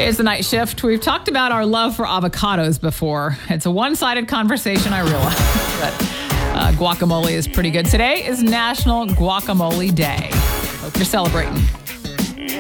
It's the night shift. We've talked about our love for avocados before. It's a one-sided conversation, I realize, but guacamole is pretty good. Today is National Guacamole Day. Hope you're celebrating.